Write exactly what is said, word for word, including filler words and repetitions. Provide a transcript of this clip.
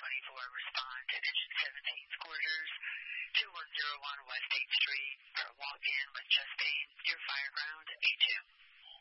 twenty-four, respond to Engine seventeen Squirters, two one zero one West eighth Street, for a walk-in with chest pain, near Fireground, A two.